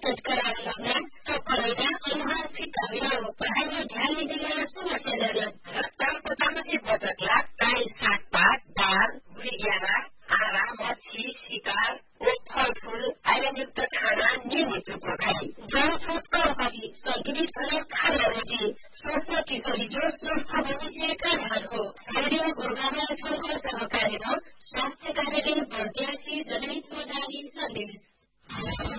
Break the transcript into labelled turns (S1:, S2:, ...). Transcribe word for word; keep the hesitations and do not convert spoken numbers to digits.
S1: चटकरा लगना चक्कर लेना अनुहार फिक्का हुन पढाइमा ध्यान दिँदैन समस्या ल्याउन रक्तको तामसिक बचतलाई ताई सागपात दाल गुडियारा आरा मच्छी शिकार फलफूल आइरनयुक्त खाना नियमित रूपमा खाई जंक फूड कम करी संतुलित खाना खाना रुचि स्वस्थ किशोरी जो स्वस्थ भविष्य खानाहरू हो रेडियो गुरुगामा एफएमको सहकार्यमा स्वास्थ्य कार्यालय बर्दियासी जनहित प्रणाली सन्देश